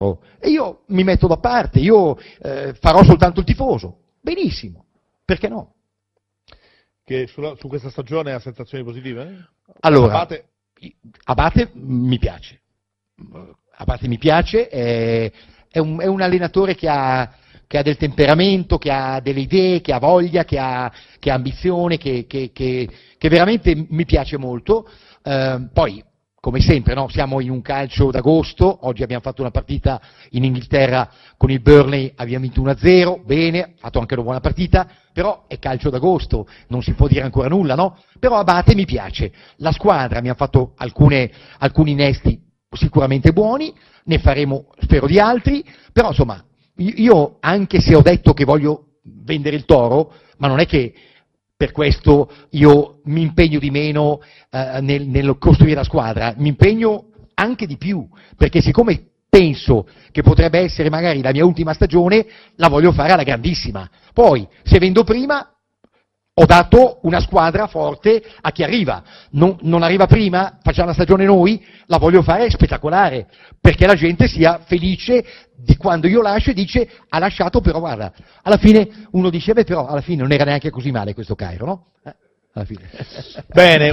E io mi metto da parte, io farò soltanto il tifoso. Benissimo, perché no? Che su questa stagione ha sensazioni positive? Allora, Abate mi piace. Abate mi piace, è un allenatore che ha del temperamento, che ha delle idee, che ha voglia, che ha ambizione, che veramente mi piace molto. Poi, come sempre, no? Siamo in un calcio d'agosto, oggi abbiamo fatto una partita in Inghilterra con il Burnley, abbiamo vinto 1-0, bene, ha fatto anche una buona partita, però è calcio d'agosto, non si può dire ancora nulla, no? Però Abate mi piace, la squadra mi ha fatto alcuni innesti sicuramente buoni, ne faremo, spero, di altri, però insomma, io anche se ho detto che voglio vendere il Toro, ma non è che per questo io mi impegno di meno nel costruire la squadra, mi impegno anche di più, perché siccome penso che potrebbe essere magari la mia ultima stagione, la voglio fare alla grandissima. Poi, se vendo prima, ho dato una squadra forte a chi arriva. Non arriva prima, facciamo la stagione noi, la voglio fare spettacolare, perché la gente sia felice di quando io lascio e dice ha lasciato, però guarda, alla fine uno dice beh, però alla fine non era neanche così male questo Cairo, no? Alla fine. Bene,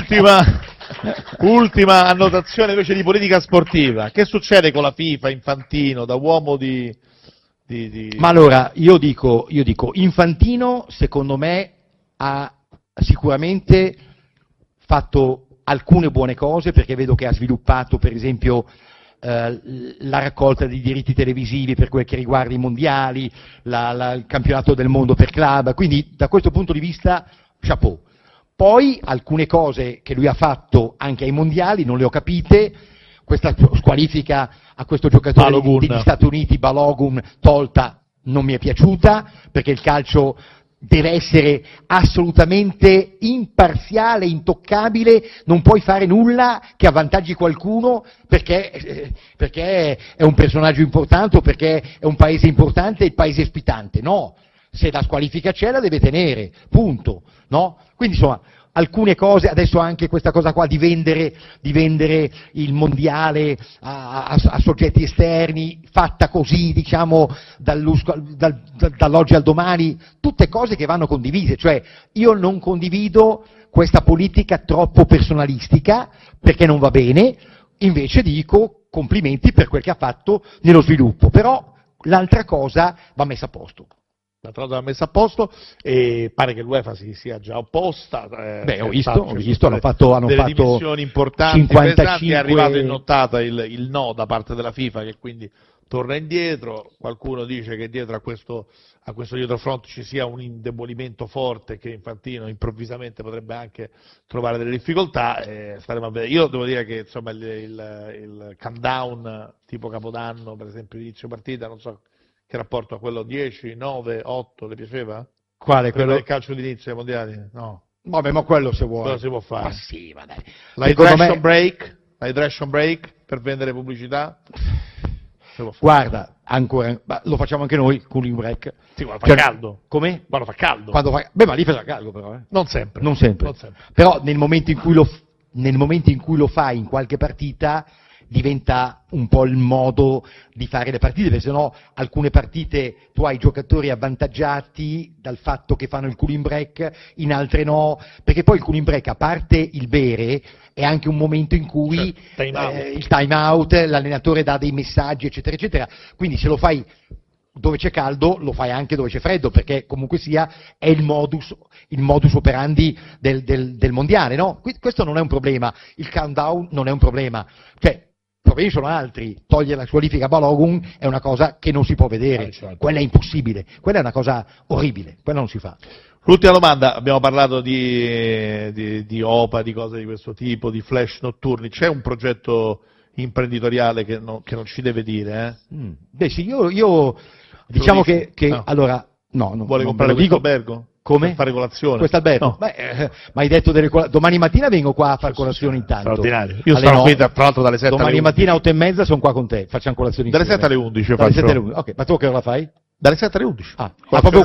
ultima annotazione invece di politica sportiva. Che succede con la FIFA, Infantino, da uomo di... Ma allora, io dico, Infantino secondo me ha sicuramente fatto alcune buone cose, perché vedo che ha sviluppato per esempio la raccolta di diritti televisivi per quel che riguarda i mondiali, il campionato del mondo per club, quindi da questo punto di vista chapeau. Poi alcune cose che lui ha fatto anche ai mondiali non le ho capite, questa squalifica a questo giocatore degli Stati Uniti, Balogun, tolta, non mi è piaciuta, perché il calcio deve essere assolutamente imparziale, intoccabile, non puoi fare nulla che avvantaggi qualcuno perché è un personaggio importante o perché è un paese importante e il paese ospitante, no, se la squalifica c'è la deve tenere, punto, no? Quindi insomma, alcune cose, adesso anche questa cosa qua di vendere il mondiale a soggetti esterni, fatta così, diciamo, dall'oggi al domani, tutte cose che vanno condivise, cioè io non condivido questa politica troppo personalistica, perché non va bene, invece dico complimenti per quel che ha fatto nello sviluppo, però l'altra cosa va messa a posto. L'altra cosa messa a posto e pare che l'UEFA si sia già opposta. Ho visto, hanno fatto dimissioni importanti, 55... pesanti, è arrivato in nottata il no da parte della FIFA, che quindi torna indietro. Qualcuno dice che dietro a questo dietrofront ci sia un indebolimento forte, che Infantino improvvisamente potrebbe anche trovare delle difficoltà, staremo a vedere. Io devo dire che insomma il countdown tipo Capodanno, per esempio inizio partita, non so che rapporto a quello 10, 9, 8, le piaceva? Quale? Quello del calcio d'inizio ai mondiali? No. Vabbè, ma quello se vuoi. Quello si può fare. Ma sì, ma dai. L'hydration break per vendere pubblicità? Guarda, ancora, lo facciamo anche noi, cooling break. Sì, quando fa caldo. Come? Quando fa caldo. Beh, ma lì fa caldo però, Non sempre. Non sempre. Però nel momento in cui lo fai in qualche partita, diventa un po' il modo di fare le partite, perché sennò alcune partite tu hai giocatori avvantaggiati dal fatto che fanno il cooling break, in altre no, perché poi il cooling break, a parte il bere, è anche un momento in cui il time out, l'allenatore dà dei messaggi, eccetera, eccetera. Quindi se lo fai dove c'è caldo, lo fai anche dove c'è freddo, perché comunque sia è il modus operandi del mondiale, no? Questo non è un problema, il countdown non è un problema, cioè i problemi sono altri. Togliere la squalifica a Balogun è una cosa che non si può vedere, certo. Quella è impossibile, quella è una cosa orribile, quella non si fa. L'ultima domanda, abbiamo parlato di OPA, di cose di questo tipo, di flash notturni, c'è un progetto imprenditoriale che non ci deve dire? Beh sì, io diciamo che no. Allora, no, vuole comprare questo albergo? Come? Per fare colazione? Questo albergo? No. Beh, ma hai detto domani mattina vengo qua a fare colazione intanto. Straordinario. Io sono qui tra l'altro dalle 7 domani alle 11. Domani mattina 8:30 sono qua con te, facciamo colazione insieme. Dalle 7 alle 11 dalle 7 alle 11. Ok, ma tu che ora la fai? Dalle 7 alle 11. Proprio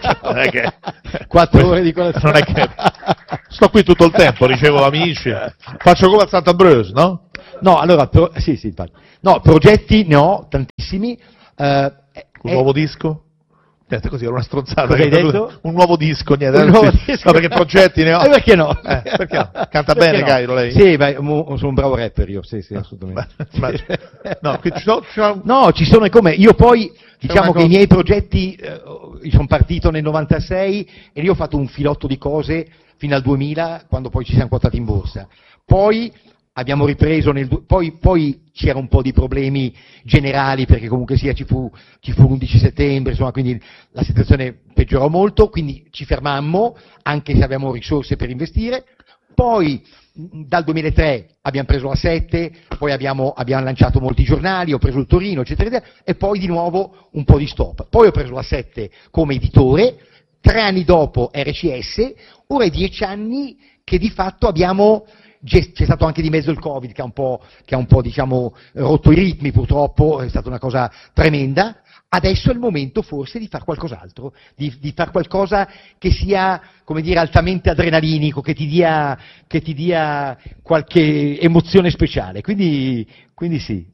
4 ore di colazione. Non è che sto qui tutto il tempo, ricevo amici, faccio come a Sant'Ambrosio, no? No, allora, sì, infatti. No, progetti ne ho tantissimi. Un nuovo disco? Niente, così era una stronzata. Cosa hai detto? Un nuovo disco, niente. Un nuovo disco. No, perché progetti ne ho. Perché no? Perché no? Canta Perché bene, no? Cairo, lei? Sì, sono un bravo rapper io, sì, assolutamente. No, qui ci sono... No, ci sono come. Io poi, diciamo che cosa... i miei progetti, io sono partito nel 96 e lì ho fatto un filotto di cose fino al 2000, quando poi ci siamo quotati in borsa. Poi abbiamo ripreso, poi c'era un po' di problemi generali, perché comunque sia ci fu l'11 settembre, insomma, quindi la situazione peggiorò molto, quindi ci fermammo, anche se abbiamo risorse per investire. Poi dal 2003 abbiamo preso la 7, poi abbiamo lanciato molti giornali, ho preso il Torino, eccetera, eccetera, e poi di nuovo un po' di stop. Poi ho preso la 7 come editore, 3 anni dopo RCS, ora è 10 anni che di fatto c'è stato anche di mezzo il Covid che ha un po' diciamo rotto i ritmi, purtroppo, è stata una cosa tremenda. Adesso è il momento forse di fare qualcos'altro, di fare qualcosa che sia, come dire, altamente adrenalinico, che ti dia qualche emozione speciale. Quindi sì.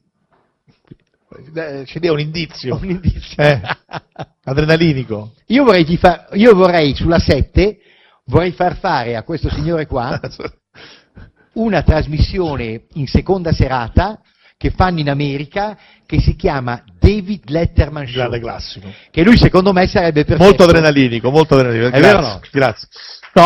Ci dia un indizio. Un indizio. Adrenalinico. Io vorrei sulla 7 far fare a questo signore qua una trasmissione in seconda serata che fanno in America, che si chiama David Letterman Show. Grande classico. Che lui secondo me sarebbe perfetto. Molto adrenalinico. È vero o no? Grazie. No,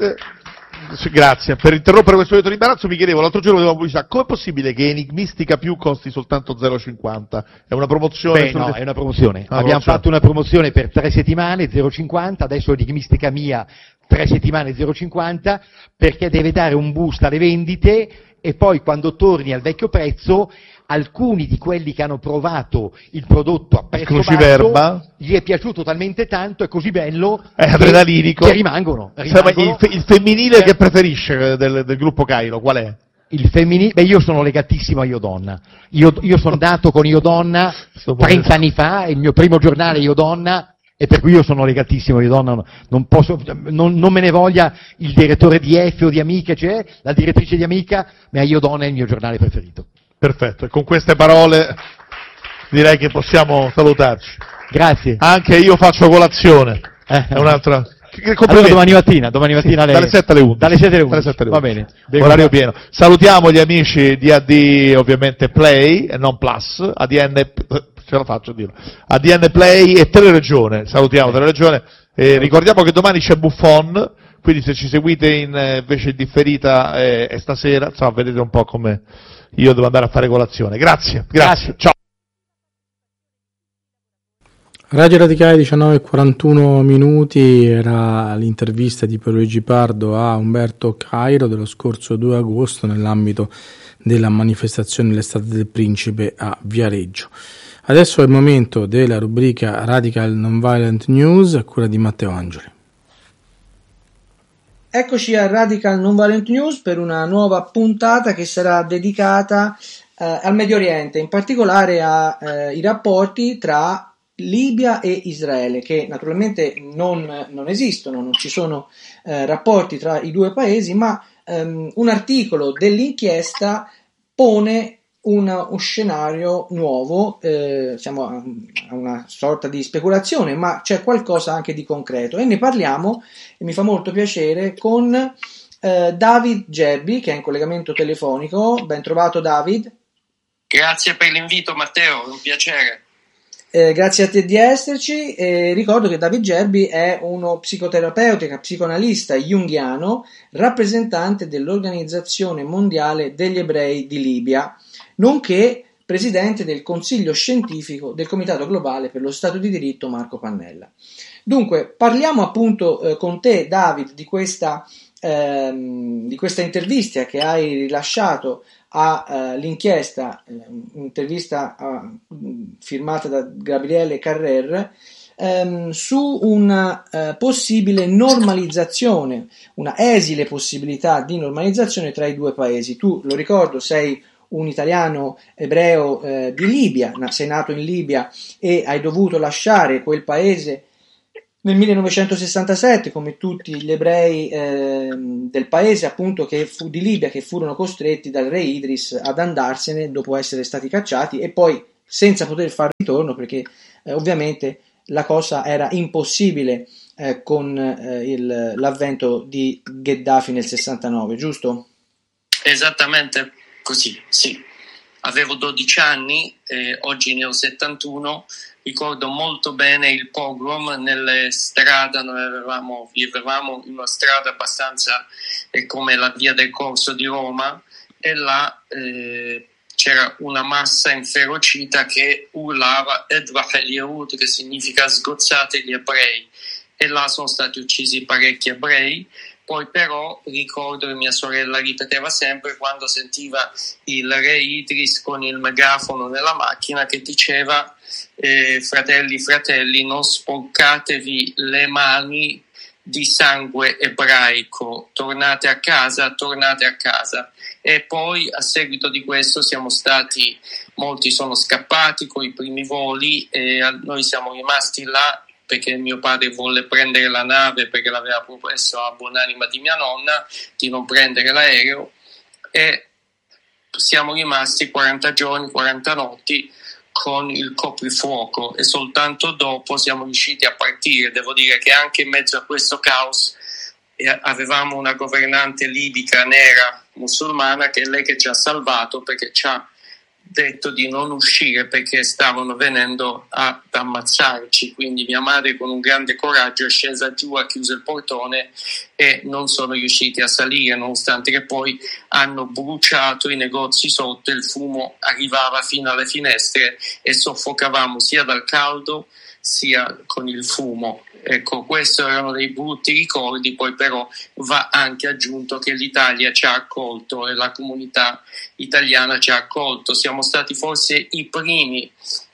grazie. Per interrompere questo momento di imbarazzo mi chiedevo, l'altro giorno vedevo una pubblicità, com'è possibile che Enigmistica Più costi soltanto 0,50? È una promozione? No, è una promozione. Abbiamo fatto una promozione per 3 settimane, 0,50, adesso Enigmistica Mia 3 settimane 0,50, perché deve dare un boost alle vendite e poi quando torni al vecchio prezzo alcuni di quelli che hanno provato il prodotto a prezzo basso gli è piaciuto talmente tanto, è così bello, è adrenalinico, che rimangono. Il femminile che preferisce del gruppo Cairo qual è? Il femminile? Beh, io sono legatissimo a Io Donna. Io sono nato con Io Donna 30 anni fa, è il mio primo giornale Io Donna, e per cui io sono legatissimo a Io Donna, non me ne voglia il direttore di F o di Amica, cioè la direttrice di Amica, ma Io Donna è il mio giornale preferito. Perfetto, e con queste parole direi che possiamo salutarci. Grazie. Anche io faccio colazione. È un'altra... Allora domani mattina dalle 7 alle 11. Dalle 7 alle 11. Va bene. Orario pieno. Salutiamo gli amici di AD, ovviamente Play, e non Plus, ADN, ce la faccio a dirlo, ADN Play e Teleregione. Salutiamo Teleregione. Ricordiamo che domani c'è Buffon, quindi se ci seguite invece in differita è stasera, insomma, vedete un po' come io devo andare a fare colazione. Grazie. Ciao. Radio Radicale 19:41 era l'intervista di Pierluigi Pardo a Umberto Cairo dello scorso 2 agosto nell'ambito della manifestazione L'estate del Principe a Viareggio. Adesso è il momento della rubrica Radical Nonviolent News a cura di Matteo Angeli. Eccoci a Radical Nonviolent News per una nuova puntata che sarà dedicata al Medio Oriente, in particolare ai rapporti tra Libia e Israele, che naturalmente non esistono, non ci sono rapporti tra i due paesi, ma un articolo dell'inchiesta pone uno scenario nuovo, siamo a una sorta di speculazione, ma c'è qualcosa anche di concreto e ne parliamo, e mi fa molto piacere, con David Gerbi, che è in collegamento telefonico. Ben trovato, David. Grazie per l'invito, Matteo, è un piacere. Grazie a te di esserci. Ricordo che David Gerbi è uno psicoterapeuta, psicoanalista junghiano, rappresentante dell'Organizzazione Mondiale degli Ebrei di Libia, nonché presidente del Consiglio Scientifico del Comitato Globale per lo Stato di Diritto Marco Pannella. Dunque, parliamo appunto con te, David, di questa intervista che hai rilasciato all'inchiesta, un'intervista firmata da Gabriele Carrer, su una possibile normalizzazione, una esile possibilità di normalizzazione tra i due paesi. Tu, lo ricordo, sei un italiano ebreo di Libia, sei nato in Libia e hai dovuto lasciare quel paese nel 1967, come tutti gli ebrei del paese appunto di Libia, che furono costretti dal re Idris ad andarsene dopo essere stati cacciati e poi senza poter fare ritorno, perché ovviamente la cosa era impossibile con l'avvento di Gheddafi nel 69, giusto? Esattamente così, sì. Avevo 12 anni, oggi ne ho 71. Ricordo molto bene il pogrom nelle strade. Noi vivevamo in una strada abbastanza come la via del Corso di Roma, e là c'era una massa inferocita che urlava Edwah el-Yehud, che significa sgozzate gli ebrei, e là sono stati uccisi parecchi ebrei. Poi però ricordo che mia sorella ripeteva sempre, quando sentiva il re Idris con il megafono nella macchina, che diceva fratelli, non sporcatevi le mani di sangue ebraico, tornate a casa. E poi a seguito di questo molti sono scappati con i primi voli e noi siamo rimasti là, perché mio padre volle prendere la nave, perché l'aveva promesso a buonanima di mia nonna di non prendere l'aereo, e siamo rimasti 40 giorni, 40 notti con il coprifuoco, e soltanto dopo siamo riusciti a partire. Devo dire che anche in mezzo a questo caos avevamo una governante libica nera musulmana, che è lei che ci ha salvato, perché ci ha detto di non uscire perché stavano venendo ad ammazzarci. Quindi mia madre, con un grande coraggio, è scesa giù, ha chiuso il portone e non sono riusciti a salire, nonostante che poi hanno bruciato i negozi sotto, il fumo arrivava fino alle finestre e soffocavamo sia dal caldo sia con il fumo. Ecco, questi erano dei brutti ricordi. Poi però va anche aggiunto che l'Italia ci ha accolto e la comunità italiana ci ha accolto. Siamo stati forse i primi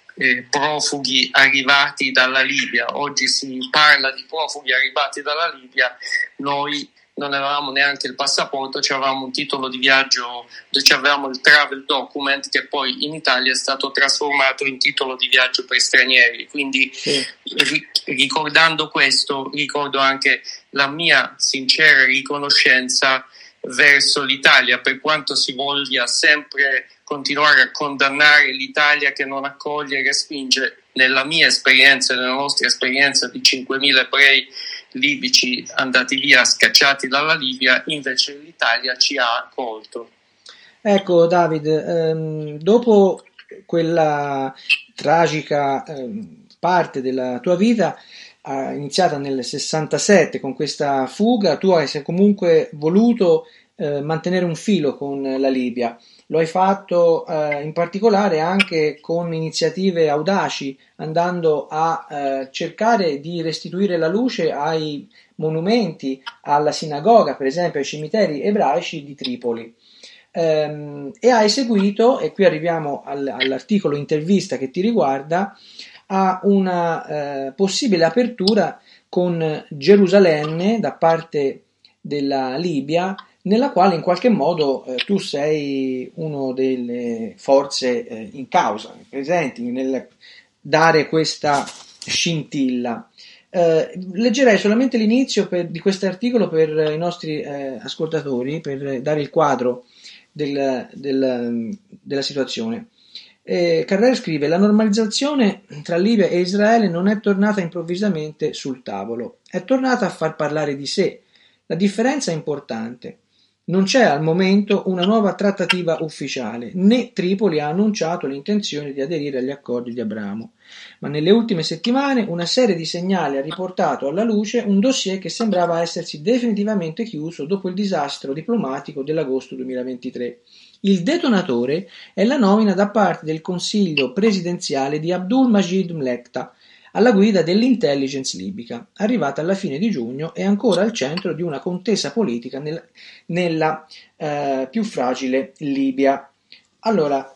profughi arrivati dalla Libia. Oggi si parla di profughi arrivati dalla Libia. Noi non avevamo neanche il passaporto, avevamo un titolo di viaggio, avevamo il travel document, che poi in Italia è stato trasformato in titolo di viaggio per stranieri. Quindi ricordando questo, ricordo anche la mia sincera riconoscenza verso l'Italia, per quanto si voglia sempre continuare a condannare l'Italia che non accoglie e respinge. Nella mia esperienza, nella nostra esperienza di 5.000 ebrei libici andati via, scacciati dalla Libia, invece l'Italia ci ha accolto. Ecco David, dopo quella tragica parte della tua vita iniziata nel 67 con questa fuga, tu hai comunque voluto mantenere un filo con la Libia. Lo hai fatto in particolare anche con iniziative audaci, andando a cercare di restituire la luce ai monumenti, alla sinagoga, per esempio ai cimiteri ebraici di Tripoli. E hai seguito, e qui arriviamo all'articolo intervista che ti riguarda, a una possibile apertura con Gerusalemme da parte della Libia, nella quale in qualche modo tu sei uno delle forze in causa, presenti nel dare questa scintilla. Leggerei solamente l'inizio di questo articolo per i nostri ascoltatori, per dare il quadro della situazione. Carrère scrive: la normalizzazione tra Libia e Israele non è tornata improvvisamente sul tavolo, è tornata a far parlare di sé. La differenza è importante. Non c'è al momento una nuova trattativa ufficiale, né Tripoli ha annunciato l'intenzione di aderire agli accordi di Abramo, ma nelle ultime settimane una serie di segnali ha riportato alla luce un dossier che sembrava essersi definitivamente chiuso dopo il disastro diplomatico dell'agosto 2023. Il detonatore è la nomina da parte del Consiglio presidenziale di Abdul Majid Mlekta alla guida dell'intelligence libica, arrivata alla fine di giugno e ancora al centro di una contesa politica nella più fragile Libia. Allora,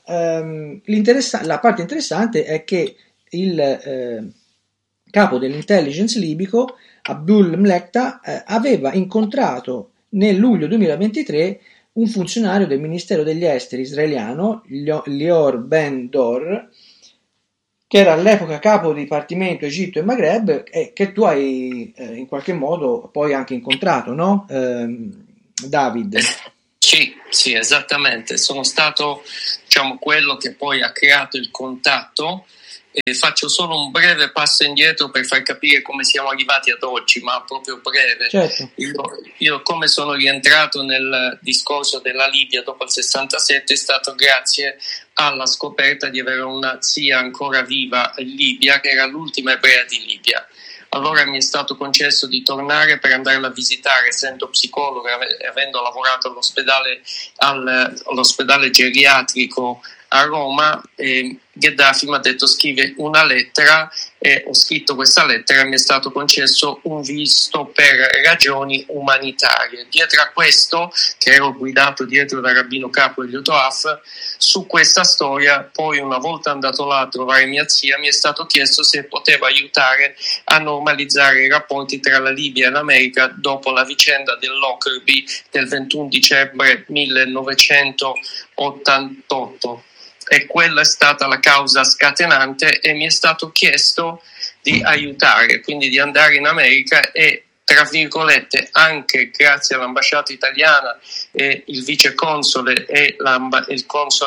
la parte interessante è che il capo dell'intelligence libico, Abdul Mlekta, aveva incontrato nel luglio 2023 un funzionario del Ministero degli Esteri israeliano, Lior Ben Dor, che era all'epoca capo dipartimento Egitto e Maghreb, e che tu hai in qualche modo poi anche incontrato, no? David. Sì, esattamente. Sono stato, diciamo, quello che poi ha creato il contatto. Faccio solo un breve passo indietro per far capire come siamo arrivati ad oggi, ma proprio breve. Certo. Io come sono rientrato nel discorso della Libia dopo il 67 è stato grazie alla scoperta di avere una zia ancora viva in Libia, che era l'ultima ebrea di Libia. Allora mi è stato concesso di tornare per andarla a visitare, essendo psicologo e avendo lavorato all'ospedale geriatrico a Roma. Gheddafi mi ha detto scrive una lettera, e ho scritto questa lettera e mi è stato concesso un visto per ragioni umanitarie. Dietro a questo, che ero guidato dietro da Rabbino Capo Elio Toaf, su questa storia, poi una volta andato là a trovare mia zia, mi è stato chiesto se poteva aiutare a normalizzare i rapporti tra la Libia e l'America dopo la vicenda del Lockerbie del 21 dicembre 1988. E quella è stata la causa scatenante e mi è stato chiesto di aiutare, quindi di andare in America e, tra virgolette, anche grazie all'ambasciata italiana e il viceconsole e il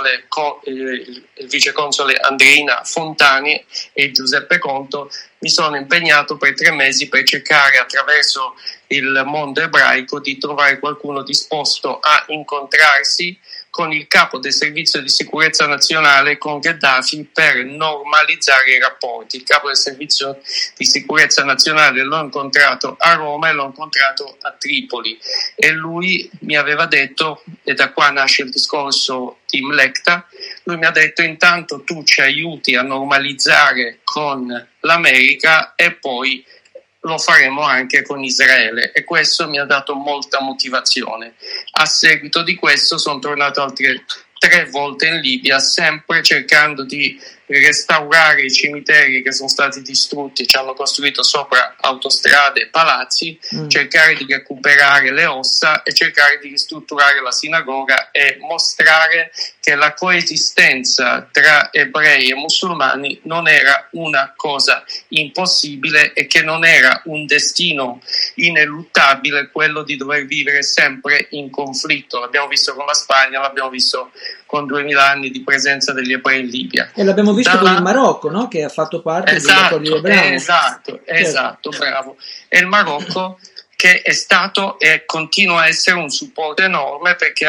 viceconsole Andreina Fontani e Giuseppe Conto, mi sono impegnato per 3 mesi per cercare attraverso il mondo ebraico di trovare qualcuno disposto a incontrarsi con il capo del servizio di sicurezza nazionale, con Gheddafi, per normalizzare i rapporti. Il capo del servizio di sicurezza nazionale l'ho incontrato a Roma e l'ho incontrato a Tripoli, e lui mi aveva detto, e da qua nasce il discorso Team Lecta, lui mi ha detto: intanto tu ci aiuti a normalizzare con l'America e poi lo faremo anche con Israele, e questo mi ha dato molta motivazione. A seguito di questo sono tornato altre 3 volte in Libia, sempre cercando di restaurare i cimiteri che sono stati distrutti, ci hanno costruito sopra autostrade e palazzi, cercare di recuperare le ossa e cercare di ristrutturare la sinagoga e mostrare che la coesistenza tra ebrei e musulmani non era una cosa impossibile e che non era un destino ineluttabile quello di dover vivere sempre in conflitto. L'abbiamo visto con la Spagna, l'abbiamo visto con 2000 anni di presenza degli ebrei in Libia. E l'abbiamo visto con il Marocco, no? Che ha fatto parte dell'accordo di Abramo. Esatto, bravo. E il Marocco, che è stato e continua a essere un supporto enorme, perché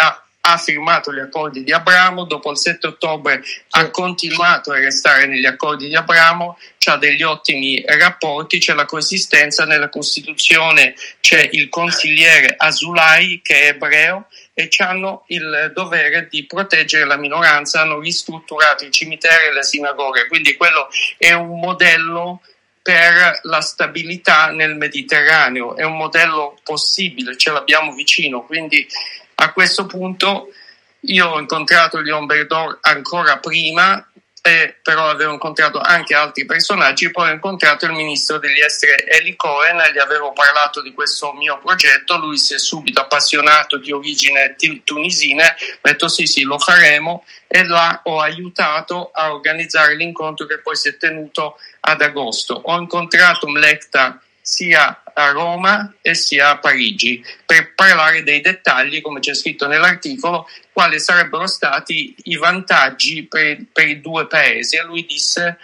ha firmato gli accordi di Abramo, dopo il 7 ottobre ha continuato a restare negli accordi di Abramo, c'ha degli ottimi rapporti, c'è la coesistenza, nella Costituzione c'è il consigliere Asulai che è ebreo, e hanno il dovere di proteggere la minoranza, hanno ristrutturato i cimiteri e le sinagoghe, quindi quello è un modello per la stabilità nel Mediterraneo, è un modello possibile, ce l'abbiamo vicino. Quindi a questo punto io ho incontrato Leon Berdor ancora prima, però avevo incontrato anche altri personaggi. Poi ho incontrato il ministro degli esteri Eli Cohen, gli avevo parlato di questo mio progetto, lui si è subito appassionato, di origine tunisina, ha detto sì, lo faremo, e là ho aiutato a organizzare l'incontro che poi si è tenuto ad agosto. Ho incontrato Mlecta sia a Roma e sia a Parigi per parlare dei dettagli, come c'è scritto nell'articolo, quali sarebbero stati i vantaggi per i 2 paesi. E lui disse: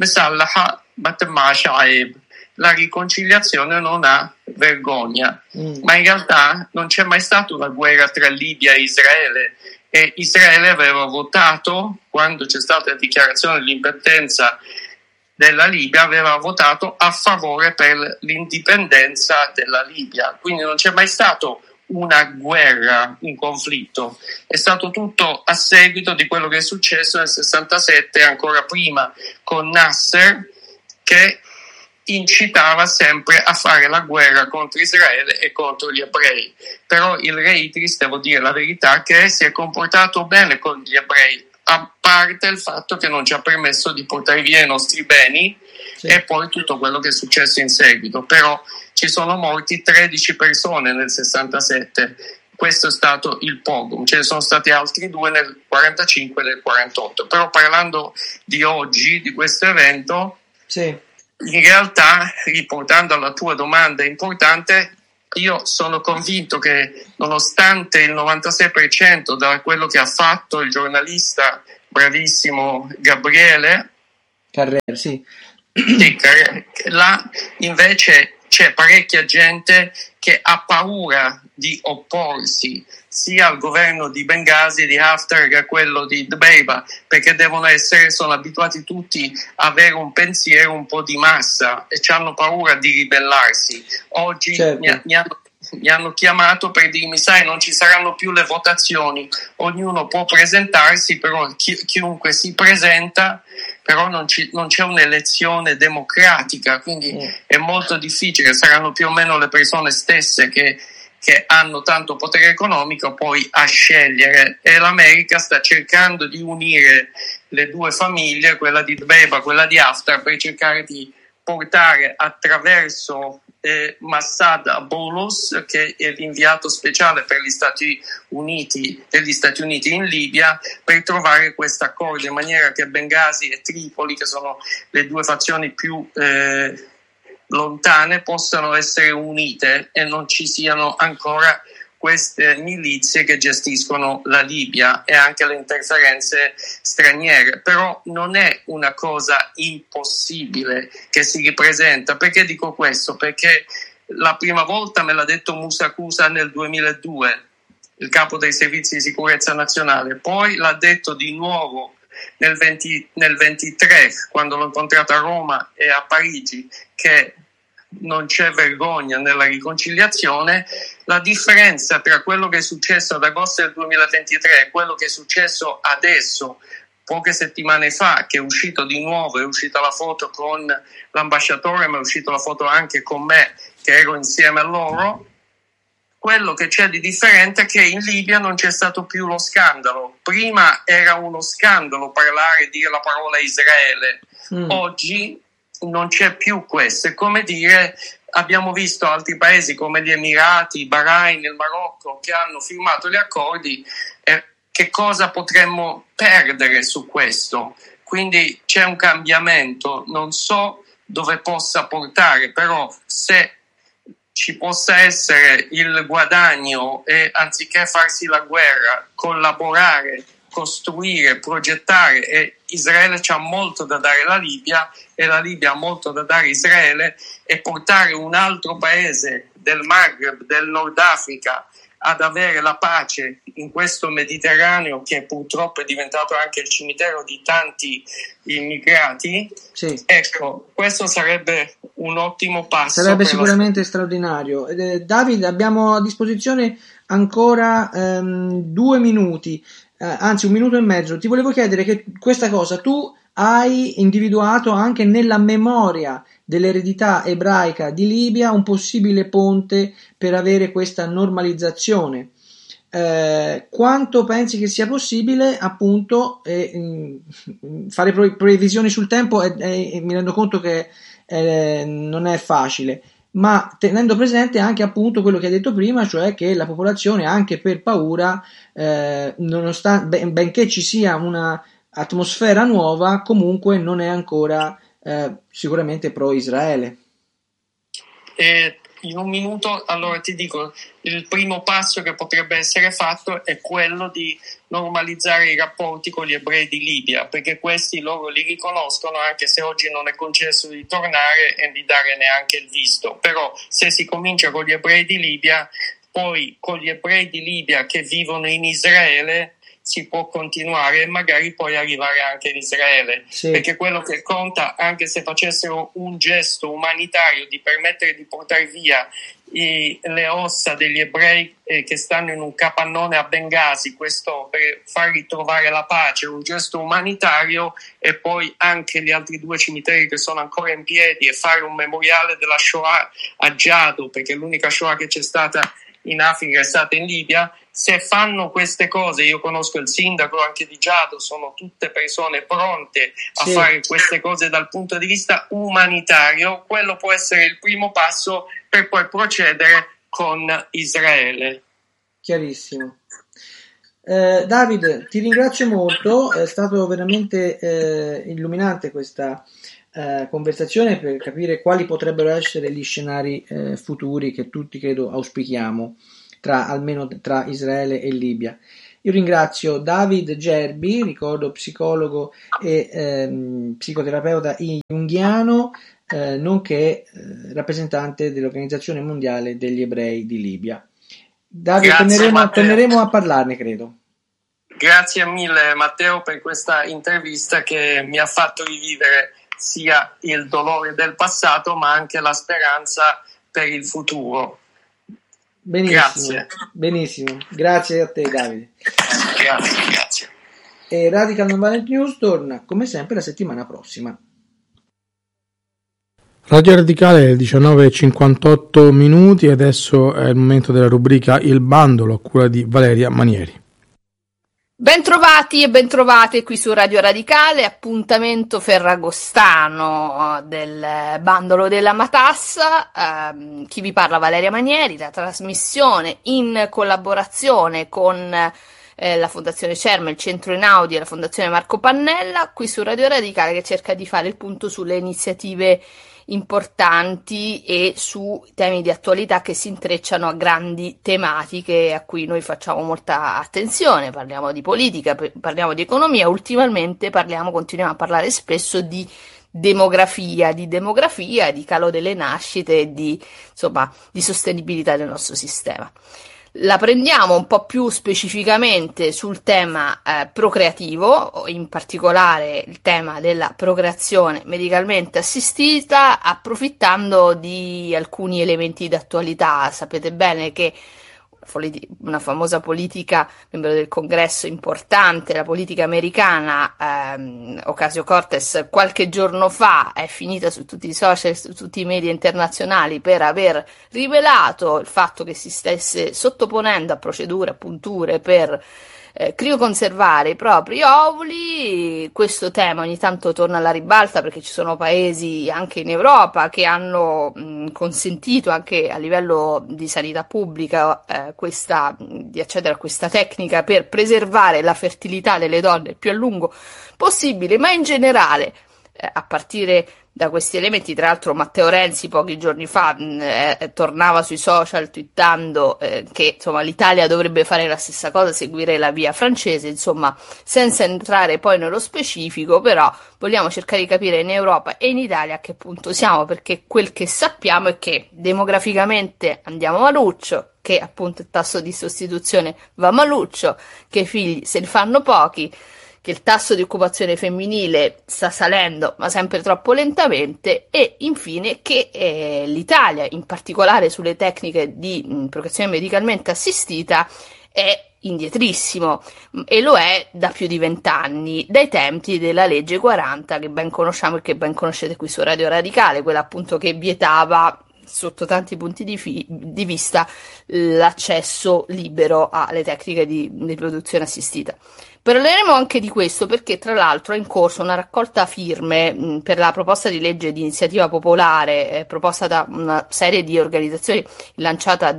la riconciliazione non ha vergogna. Ma in realtà non c'è mai stata una guerra tra Libia e Israele, e Israele aveva votato, quando c'è stata la dichiarazione dell'indipendenza della Libia, aveva votato a favore per l'indipendenza della Libia. Quindi non c'è mai stato una guerra, un conflitto, è stato tutto a seguito di quello che è successo nel 67, ancora prima con Nasser, che incitava sempre a fare la guerra contro Israele e contro gli ebrei. Però il re Idris, devo dire la verità, che si è comportato bene con gli ebrei, a parte il fatto che non ci ha permesso di portare via i nostri beni, e poi tutto quello che è successo in seguito. Però ci sono morti 13 persone nel 67, questo è stato il pogrom. Ce ne sono stati altri 2 nel 45 e nel 48. Però parlando di oggi, di questo evento, sì, in realtà, riportando alla tua domanda importante, io sono convinto che nonostante il 96% da quello che ha fatto il giornalista bravissimo Gabriele Carrera, sì. Là invece c'è parecchia gente che ha paura di opporsi sia al governo di Bengasi, di Haftar, che a quello di Dbeibeh, perché sono abituati tutti a avere un pensiero un po' di massa e hanno paura di ribellarsi. Oggi certo. mi hanno chiamato per dirmi: sai, non ci saranno più le votazioni, ognuno può presentarsi, però chiunque si presenta, però non c'è un'elezione democratica, quindi è molto difficile, saranno più o meno le persone stesse che hanno tanto potere economico poi a scegliere, e l'America sta cercando di unire le due famiglie, quella di Dbeibeh, quella di Haftar, per cercare di portare attraverso Massad Boulos, che è l'inviato speciale per gli Stati Uniti in Libia, per trovare questo accordo, in maniera che Bengasi e Tripoli, che sono le due fazioni più lontane, possano essere unite e non ci siano ancora queste milizie che gestiscono la Libia e anche le interferenze straniere. Però non è una cosa impossibile che si ripresenta. Perché dico questo? Perché la prima volta me l'ha detto Musa Kusa nel 2002, il capo dei servizi di sicurezza nazionale, poi l'ha detto di nuovo nel 23, quando l'ho incontrato a Roma e a Parigi, che non c'è vergogna nella riconciliazione. La differenza tra quello che è successo ad agosto del 2023 e quello che è successo adesso, poche settimane fa, che è uscito di nuovo, è uscita la foto con l'ambasciatore, ma è uscita la foto anche con me, che ero insieme a loro. Quello che c'è di differente è che in Libia non c'è stato più lo scandalo. Prima era uno scandalo parlare e dire la parola Israele. Oggi non c'è più questo. È come dire, abbiamo visto altri paesi come gli Emirati, Bahrain, il Marocco, che hanno firmato gli accordi. Che cosa potremmo perdere su questo? Quindi c'è un cambiamento, non so dove possa portare, però se ci possa essere il guadagno e, anziché farsi la guerra, collaborare, costruire, progettare, e Israele c'ha molto da dare alla Libia e la Libia ha molto da dare a Israele, e portare un altro paese del Maghreb, del Nord Africa, ad avere la pace in questo Mediterraneo, che purtroppo è diventato anche il cimitero di tanti immigrati. Sì. Ecco, questo sarebbe un ottimo passo. Sarebbe sicuramente straordinario. Davide, abbiamo a disposizione ancora 2 minuti, anzi 1 minuto e mezzo. Ti volevo chiedere che questa cosa tu hai individuato anche nella memoria dell'eredità ebraica di Libia un possibile ponte per avere questa normalizzazione. Quanto pensi che sia possibile, appunto, fare previsioni sul tempo, mi rendo conto che non è facile, ma tenendo presente anche appunto quello che hai detto prima, cioè che la popolazione, anche per paura, benché ci sia una atmosfera nuova, comunque non è ancora sicuramente pro Israele. In 1 minuto, allora ti dico, il primo passo che potrebbe essere fatto è quello di normalizzare i rapporti con gli ebrei di Libia, perché questi loro li riconoscono, anche se oggi non è concesso di tornare e di dare neanche il visto. Però se si comincia con gli ebrei di Libia, poi con gli ebrei di Libia che vivono in Israele si può continuare e magari poi arrivare anche in Israele, sì. Perché quello che conta, anche se facessero un gesto umanitario di permettere di portare via le ossa degli ebrei che stanno in un capannone a Bengasi, questo per far ritrovare la pace, un gesto umanitario, e poi anche gli altri 2 cimiteri che sono ancora in piedi, e fare un memoriale della Shoah a Giado, perché l'unica Shoah che c'è stata in Africa è stata in Libia. Se fanno queste cose, io conosco il sindaco anche di Giado, sono tutte persone pronte a fare queste cose dal punto di vista umanitario, quello può essere il primo passo per poi procedere con Israele. chiarissimo. Davide, ti ringrazio molto, è stato veramente illuminante questa conversazione per capire quali potrebbero essere gli scenari futuri che tutti credo auspichiamo, almeno tra Israele e Libia. Io ringrazio David Gerbi, ricordo psicologo e psicoterapeuta junghiano, nonché rappresentante dell'Organizzazione Mondiale degli Ebrei di Libia. Davide, torneremo a parlarne, credo. Grazie mille Matteo per questa intervista che mi ha fatto rivivere sia il dolore del passato ma anche la speranza per il futuro. Benissimo, benissimo. Grazie a te Davide. Grazie. E Radical Nonviolent News torna come sempre la settimana prossima. Radio Radicale 19:58 e adesso è il momento della rubrica Il Bandolo a cura di Valeria Manieri. Bentrovati e bentrovate qui su Radio Radicale, appuntamento ferragostano del Bandolo della Matassa. Chi vi parla Valeria Manieri, la trasmissione in collaborazione con la Fondazione CERM, il Centro Einaudi e la Fondazione Marco Pannella, qui su Radio Radicale, che cerca di fare il punto sulle iniziative importanti e su temi di attualità che si intrecciano a grandi tematiche a cui noi facciamo molta attenzione. Parliamo di politica, parliamo di economia, ultimamente continuiamo a parlare spesso di demografia, di calo delle nascite e di sostenibilità del nostro sistema. La prendiamo un po' più specificamente sul tema procreativo, in particolare il tema della procreazione medicalmente assistita, approfittando di alcuni elementi d'attualità. Sapete bene che una famosa politica, membro del congresso importante, la politica americana, Ocasio-Cortez, qualche giorno fa è finita su tutti i social, su tutti i media internazionali per aver rivelato il fatto che si stesse sottoponendo a procedure, a punture per crioconservare i propri ovuli. Questo tema ogni tanto torna alla ribalta perché ci sono paesi anche in Europa che hanno consentito anche a livello di sanità pubblica di accedere a questa tecnica per preservare la fertilità delle donne il più a lungo possibile, ma in generale a partire da questi elementi. Tra l'altro Matteo Renzi pochi giorni fa tornava sui social twittando che l'Italia dovrebbe fare la stessa cosa, seguire la via francese, senza entrare poi nello specifico, però vogliamo cercare di capire in Europa e in Italia a che punto siamo, perché quel che sappiamo è che demograficamente andiamo maluccio, che appunto il tasso di sostituzione va maluccio, che i figli se ne fanno pochi, che il tasso di occupazione femminile sta salendo ma sempre troppo lentamente, e infine che l'Italia, in particolare sulle tecniche di procreazione medicalmente assistita, è indietrissimo, e lo è da più di 20 anni, dai tempi della legge 40 che ben conosciamo e che ben conoscete qui su Radio Radicale, quella appunto che vietava sotto tanti punti di vista l'accesso libero alle tecniche di riproduzione assistita. Parleremo anche di questo perché tra l'altro è in corso una raccolta firme per la proposta di legge di iniziativa popolare proposta da una serie di organizzazioni, lanciata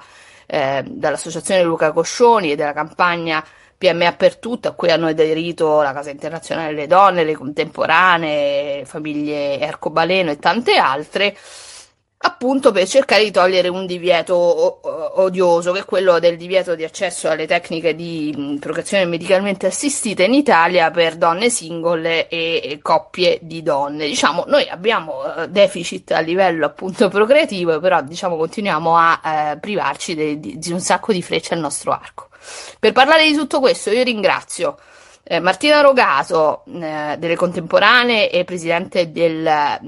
dall'associazione Luca Coscioni e dalla campagna PMA per tutto, a cui hanno aderito la Casa Internazionale delle Donne, le Contemporanee, Famiglie Arcobaleno e tante altre, appunto per cercare di togliere un divieto odioso, che è quello del divieto di accesso alle tecniche di procreazione medicalmente assistita in Italia per donne single e coppie di donne. Noi abbiamo deficit a livello appunto procreativo, però continuiamo a privarci di un sacco di frecce al nostro arco. Per parlare di tutto questo io ringrazio Martina Rogato delle Contemporanee e presidente del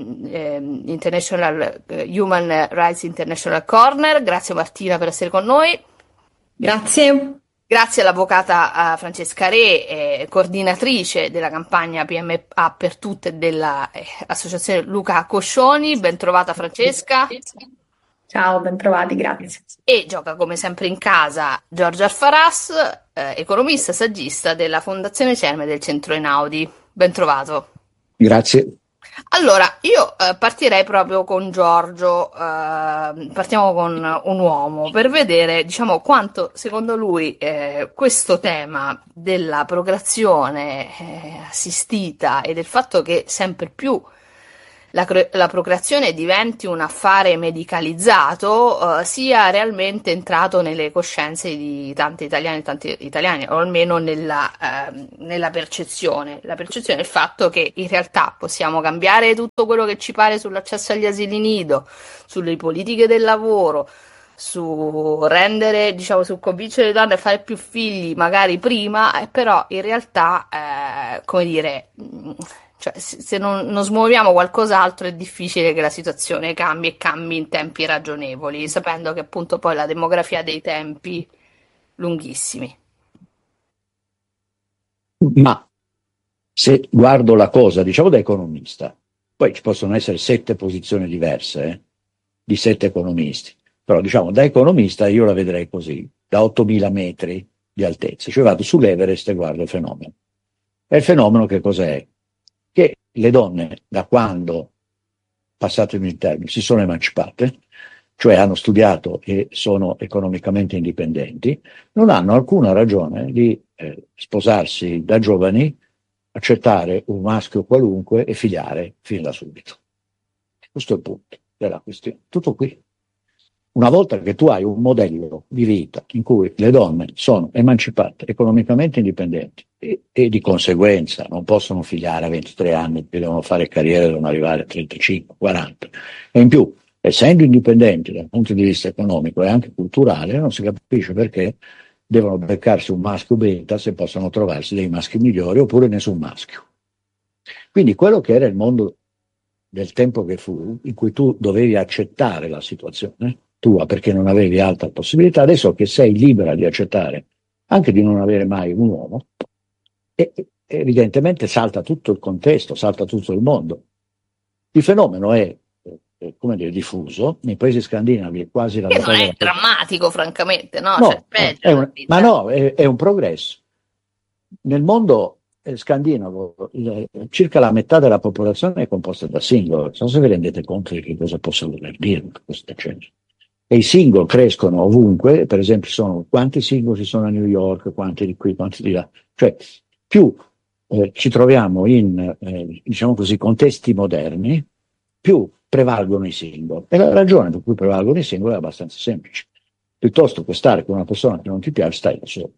International Human Rights International Corner. Grazie Martina per essere con noi. Grazie. Grazie all'avvocata Francesca Re, coordinatrice della campagna PMA per tutte dell'associazione Luca Coscioni. Ben trovata Francesca. Ciao, ben trovati, grazie. E gioca come sempre in casa Giorgio Alfaras, economista, saggista della Fondazione CERM e del Centro Einaudi. Ben trovato. Grazie. Allora, io partirei proprio con Giorgio, partiamo con un uomo, per vedere, diciamo, quanto secondo lui questo tema della procreazione assistita e del fatto che sempre più la procreazione diventi un affare medicalizzato, sia realmente entrato nelle coscienze di tanti italiani, o almeno nella percezione. La percezione è il fatto che in realtà possiamo cambiare tutto quello che ci pare sull'accesso agli asili nido, sulle politiche del lavoro, su rendere, diciamo, su convincere le donne a fare più figli magari prima, però in realtà, come dire, cioè, se non smuoviamo qualcos'altro è difficile che la situazione cambi e cambi in tempi ragionevoli, sapendo che appunto poi la demografia ha dei tempi lunghissimi. Ma se guardo la cosa, diciamo da economista, poi ci possono essere 7 posizioni diverse di 7 economisti, però diciamo da economista io la vedrei così, da 8.000 metri di altezza, cioè vado sull'Everest e guardo il fenomeno. E il fenomeno che cos'è? Che le donne, da quando, passatemi il termine, si sono emancipate, cioè hanno studiato e sono economicamente indipendenti, non hanno alcuna ragione di sposarsi da giovani, accettare un maschio qualunque e figliare fin da subito. Questo è il punto della questione. Tutto qui. Una volta che tu hai un modello di vita in cui le donne sono emancipate, economicamente indipendenti e di conseguenza non possono figliare a 23 anni, devono fare carriera, devono arrivare a 35, 40, e in più, essendo indipendenti dal punto di vista economico e anche culturale, non si capisce perché devono beccarsi un maschio beta se possono trovarsi dei maschi migliori oppure nessun maschio. Quindi quello che era il mondo del tempo che fu, in cui tu dovevi accettare la situazione tua perché non avevi altra possibilità, adesso che sei libera di accettare anche di non avere mai un uomo, e evidentemente salta tutto il contesto, salta tutto il mondo. Il fenomeno è come dire, diffuso, nei paesi scandinavi è quasi la Che non è drammatico, francamente, no? No, cioè, peggio, ma no, è un progresso. Nel mondo scandinavo circa la metà della popolazione è composta da single, non so se vi rendete conto di che cosa possa voler dire questo genere. E i single crescono ovunque, per esempio sono quanti single ci sono a New York, quanti di qui, quanti di là. Cioè, più ci troviamo in, diciamo così, contesti moderni, più prevalgono i single. E la ragione per cui prevalgono i single è abbastanza semplice. Piuttosto che stare con una persona che non ti piace, stai da solo.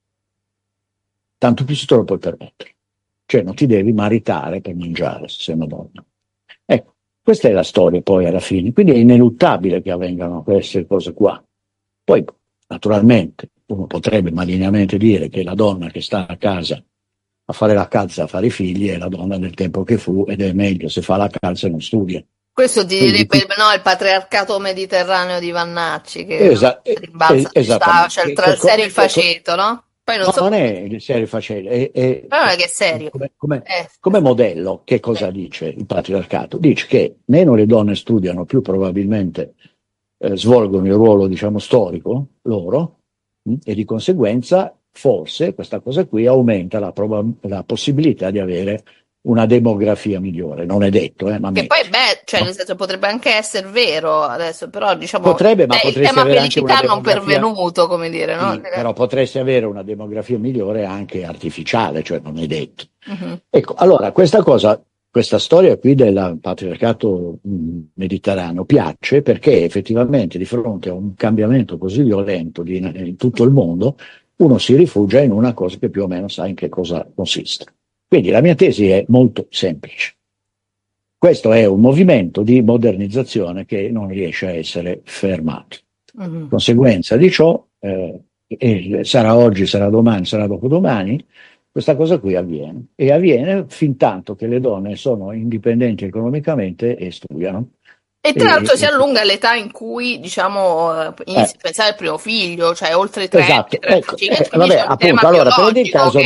Tanto più se te lo puoi permettere. Cioè non ti devi maritare per mangiare se sei una donna. Ecco, questa è la storia poi alla fine. Quindi è ineluttabile che avvengano queste cose qua. Poi, naturalmente, uno potrebbe malignamente dire che la donna che sta a casa a fare la calza, a fare i figli, è la donna del tempo che fu, ed è meglio se fa la calza e non studia. Questo ti direbbe il patriarcato mediterraneo di Vannacci, che esattamente. C'è il serio e il faceto, no? Poi non è il serio e il faceto, non è che è serio. Come modello, che cosa dice il patriarcato? Dice che meno le donne studiano, più probabilmente svolgono il ruolo, diciamo, storico loro, e di conseguenza forse questa cosa qui aumenta la possibilità di avere una demografia migliore, non è detto, ma che poi cioè nel senso potrebbe anche essere vero adesso, però diciamo potrebbe, ma il tema felicità non pervenuto, come dire, no? Sì, però potresti avere una demografia migliore anche artificiale, cioè non è detto. Ecco, allora questa storia qui del patriarcato mediterraneo piace perché effettivamente di fronte a un cambiamento così violento in tutto il mondo uno si rifugia in una cosa che più o meno sa in che cosa consiste. Quindi la mia tesi è molto semplice. Questo è un movimento di modernizzazione che non riesce a essere fermato. Conseguenza di ciò, sarà oggi, sarà domani, sarà dopodomani, questa cosa qui avviene. E avviene fin tanto che le donne sono indipendenti economicamente e studiano. E tra l'altro si allunga l'età in cui, diciamo, inizia a pensare al primo figlio, cioè oltre i 30, esatto, 35, vabbè, appunto, allora prendi il caso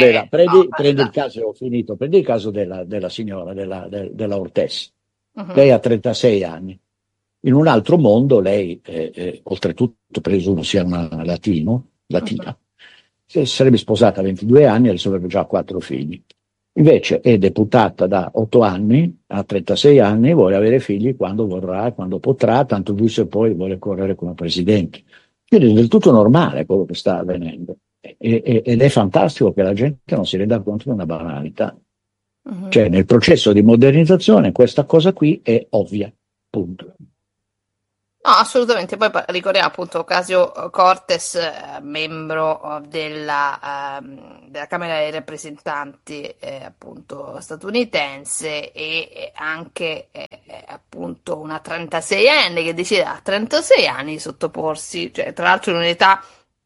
prendi il caso della signora, della Ortesi. Lei ha 36 anni. In un altro mondo lei, oltretutto presumo sia una latina, si sarebbe sposata a 22 anni e adesso avrebbe già 4 figli. Invece è deputata da 8 anni, a 36 anni, vuole avere figli quando vorrà, quando potrà, tanto più se poi vuole correre come presidente. Quindi è del tutto normale quello che sta avvenendo. Ed è fantastico che la gente non si renda conto di una banalità. Cioè, nel processo di modernizzazione questa cosa qui è ovvia, punto. No, assolutamente. Poi ricordiamo appunto Ocasio-Cortez, membro della Camera dei Rappresentanti appunto statunitense, e anche appunto una 36enne che decide a 36 anni di sottoporsi, cioè tra l'altro in un'età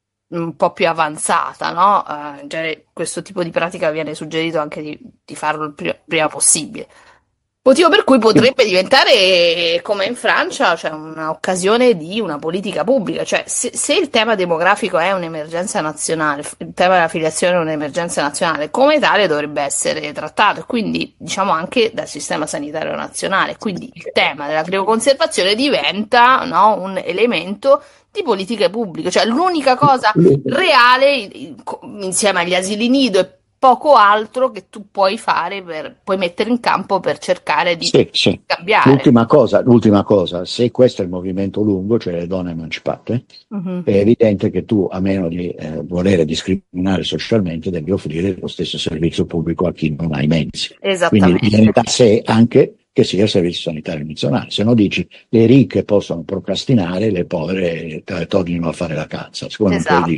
un po' più avanzata, no? In genere questo tipo di pratica viene suggerito anche di farlo il prima possibile. Motivo per cui potrebbe diventare, come in Francia, cioè un'occasione di una politica pubblica. Cioè, se il tema demografico è un'emergenza nazionale, il tema della filiazione è un'emergenza nazionale, come tale dovrebbe essere trattato, e quindi diciamo anche dal sistema sanitario nazionale. Quindi il tema della crioconservazione diventa, no, un elemento di politiche pubbliche, cioè l'unica cosa reale insieme agli asili nido e poco altro che tu puoi fare, puoi mettere in campo per cercare di cambiare. L'ultima cosa, se questo è il movimento lungo, cioè le donne emancipate, è evidente che tu, a meno di volere discriminare socialmente, devi offrire lo stesso servizio pubblico a chi non ha i mezzi. Esattamente. Quindi viene da sé anche che sia il servizio sanitario nazionale. Se no dici le ricche possono procrastinare, le povere tornino a fare la cazza. Siccome non puoi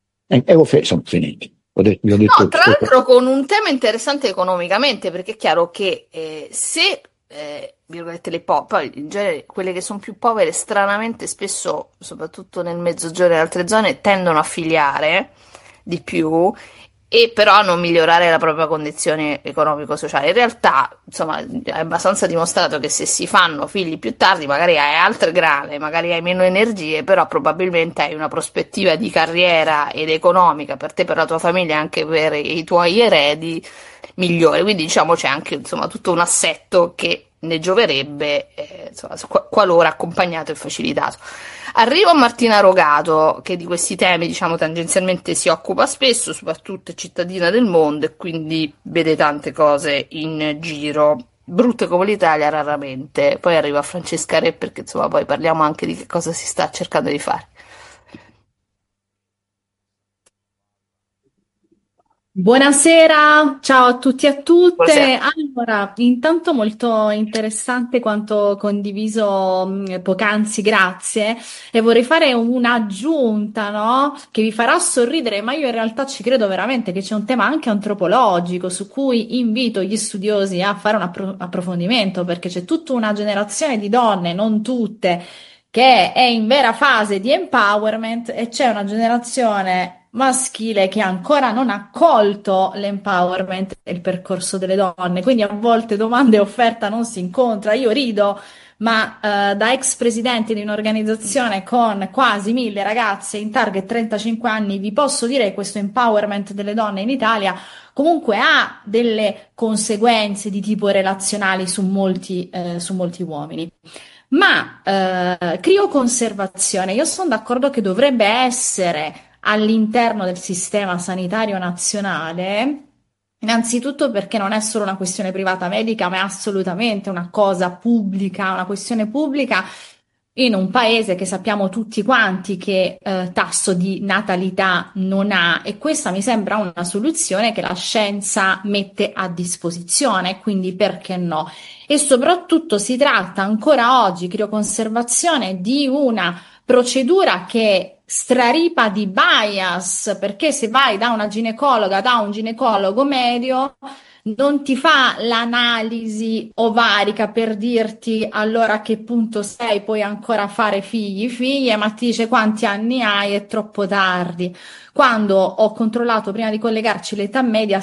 dire, sono finiti. No, tra l'altro con un tema interessante economicamente, perché è chiaro che se virgolette poi in genere quelle che sono più povere stranamente spesso, soprattutto nel mezzogiorno e altre zone, tendono a figliare di più e però a non migliorare la propria condizione economico-sociale. In realtà, insomma, è abbastanza dimostrato che se si fanno figli più tardi, magari hai altre grane, magari hai meno energie, però probabilmente hai una prospettiva di carriera ed economica per te, per la tua famiglia e anche per i tuoi eredi migliore. Quindi diciamo c'è anche, insomma, tutto un assetto che ne gioverebbe, insomma, qualora accompagnato e facilitato. Arrivo a Martina Rogato, che di questi temi, diciamo, tangenzialmente si occupa spesso, soprattutto è cittadina del mondo e quindi vede tante cose in giro, brutte come l'Italia raramente. Poi arrivo a Francesca Re, perché insomma poi parliamo anche di che cosa si sta cercando di fare. Buonasera, ciao a tutti e a tutte. Buonasera. Allora, intanto molto interessante quanto condiviso poc'anzi, grazie. E vorrei fare un'aggiunta, no? Che vi farà sorridere, ma io in realtà ci credo veramente che c'è un tema anche antropologico su cui invito gli studiosi a fare un approfondimento, perché c'è tutta una generazione di donne, non tutte, che è in vera fase di empowerment e c'è una generazione maschile che ancora non ha colto l'empowerment e il percorso delle donne, quindi a volte domanda e offerta non si incontra. Io rido, ma da ex presidente di un'organizzazione con quasi 1000 ragazze in target 35 anni vi posso dire che questo empowerment delle donne in Italia comunque ha delle conseguenze di tipo relazionali su molti uomini. Ma crioconservazione, io sono d'accordo che dovrebbe essere all'interno del sistema sanitario nazionale, innanzitutto perché non è solo una questione privata medica, ma è assolutamente una cosa pubblica, una questione pubblica in un paese che sappiamo tutti quanti che tasso di natalità non ha, e questa mi sembra una soluzione che la scienza mette a disposizione, quindi perché no? E soprattutto si tratta ancora oggi, crioconservazione, di una procedura che straripa di bias, perché se vai da una ginecologa, da un ginecologo medio, non ti fa l'analisi ovarica per dirti allora a che punto sei, puoi ancora fare figlie, ma ti dice quanti anni hai, è troppo tardi. Quando ho controllato prima di collegarci l'età media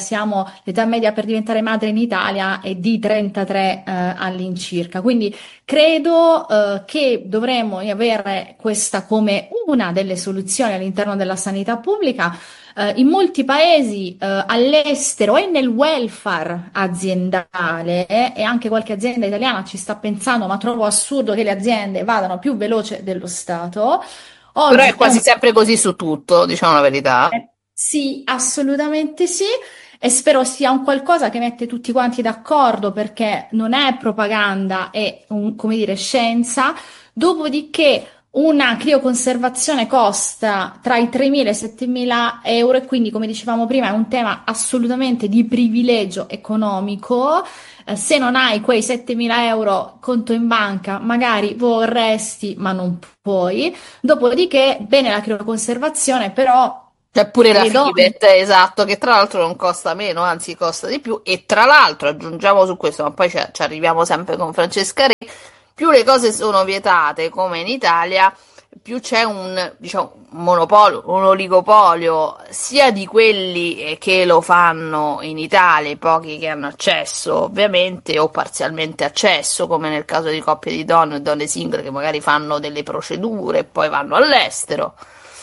per diventare madre in Italia è di 33 all'incirca. Quindi credo che dovremmo avere questa come una delle soluzioni all'interno della sanità pubblica. In molti paesi all'estero e nel welfare aziendale e anche qualche azienda italiana ci sta pensando, ma trovo assurdo che le aziende vadano più veloce dello Stato. Oggi però è quasi sempre così su tutto, diciamo la verità. Sì, assolutamente sì. e spero sia un qualcosa che mette tutti quanti d'accordo, perché non è propaganda, è come dire, scienza. Dopodiché una crioconservazione costa tra i 3.000 e i 7.000 euro, e quindi, come dicevamo prima, è un tema assolutamente di privilegio economico. Se non hai quei 7.000 euro conto in banca, magari vorresti, ma non puoi. Dopodiché, bene la crioconservazione, però C'è pure la le donne. Fidet, esatto, che tra l'altro non costa meno, anzi costa di più. E tra l'altro, aggiungiamo su questo, ma poi ci arriviamo sempre con Francesca Re, più le cose sono vietate, come in Italia, più c'è diciamo, un monopolio, un oligopolio, sia di quelli che lo fanno in Italia, i pochi che hanno accesso, ovviamente, o parzialmente accesso, come nel caso di coppie di donne o donne single che magari fanno delle procedure e poi vanno all'estero.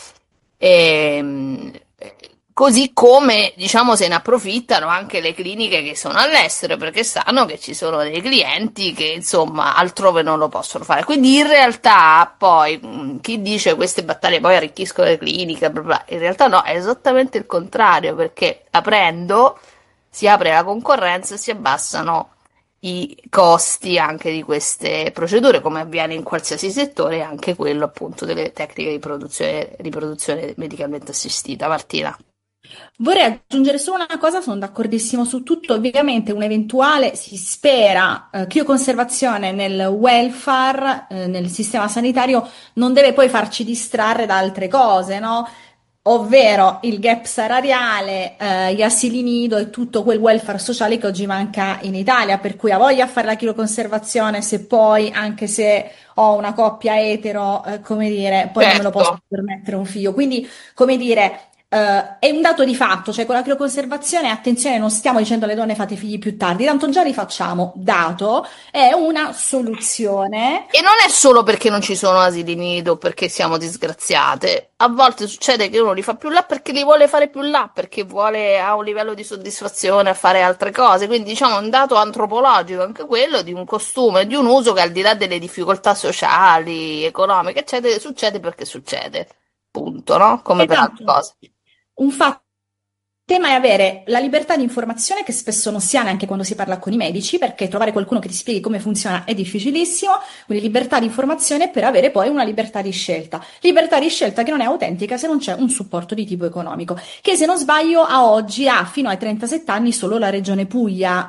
E, così come, diciamo, se ne approfittano anche le cliniche che sono all'estero, perché sanno che ci sono dei clienti che, insomma, altrove non lo possono fare. Quindi in realtà poi chi dice queste battaglie poi arricchiscono le cliniche, bla bla, in realtà no, è esattamente il contrario, perché aprendo si apre la concorrenza e si abbassano i costi anche di queste procedure, come avviene in qualsiasi settore, anche quello appunto delle tecniche di riproduzione medicalmente assistita. Martina. Vorrei aggiungere solo una cosa, sono d'accordissimo su tutto. Ovviamente un'eventuale, si spera, crioconservazione nel welfare, nel sistema sanitario, non deve poi farci distrarre da altre cose, no? Ovvero il gap salariale, gli asili nido e tutto quel welfare sociale che oggi manca in Italia, per cui ha voglia a fare la crioconservazione se poi, anche se ho una coppia etero, come dire, poi non me lo posso Certo. permettere un figlio. Quindi, come dire, è un dato di fatto, cioè con la crioconservazione, attenzione, non stiamo dicendo alle donne fate figli più tardi, tanto già li facciamo, dato, è una soluzione. E non è solo perché non ci sono asili nido, perché siamo disgraziate. A volte succede che uno li fa più là perché li vuole fare più là, perché vuole ha un livello di soddisfazione a fare altre cose. Quindi, diciamo, è un dato antropologico anche quello di un costume, di un uso che, al di là delle difficoltà sociali, economiche, eccetera, succede perché succede. Punto, no? Come per altre Esatto. cose. Un fatto. Il tema è avere la libertà di informazione, che spesso non si ha neanche quando si parla con i medici, perché trovare qualcuno che ti spieghi come funziona è difficilissimo. Quindi libertà di informazione per avere poi una libertà di scelta. Libertà di scelta che non è autentica se non c'è un supporto di tipo economico, che, se non sbaglio, a oggi ha fino ai 37 anni solo la Regione Puglia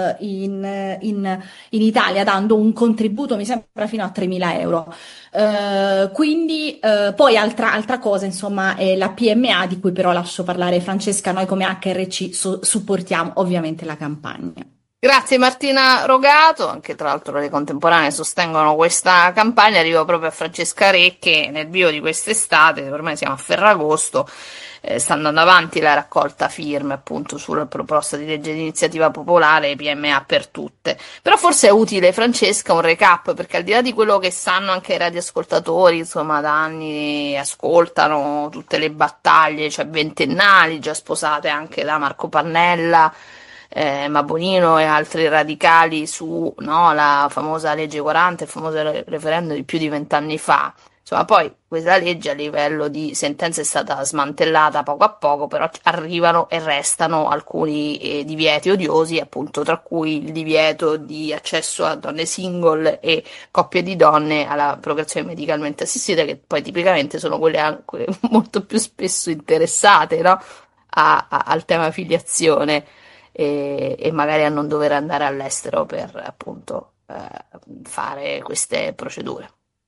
in Italia, dando un contributo, mi sembra, fino a 3.000 euro. Quindi poi altra cosa, insomma, è la PMA, di cui però lascio parlare Francesca. Noi come HRC supportiamo ovviamente la campagna. Grazie Martina Rogato, anche tra l'altro le contemporanee sostengono questa campagna. Arrivo proprio a Francesca Re, che nel vivo di quest'estate, ormai siamo a Ferragosto, sta andando avanti la raccolta firme appunto sulla proposta di legge di iniziativa popolare PMA per tutte. Però forse è utile, Francesca, un recap, perché al di là di quello che sanno anche i radioascoltatori, insomma, da anni ascoltano tutte le battaglie, cioè ventennali, già sposate anche da Marco Pannella, Bonino e altri radicali su, no, la famosa legge 40, il famoso referendum di più di 20 anni fa. Insomma, poi questa legge a livello di sentenza è stata smantellata poco a poco, però arrivano e restano alcuni divieti odiosi, appunto, tra cui il divieto di accesso a donne single e coppie di donne alla procreazione medicalmente assistita, che poi tipicamente sono quelle anche molto più spesso interessate, no, al tema filiazione, e magari a non dover andare all'estero per appunto fare queste procedure.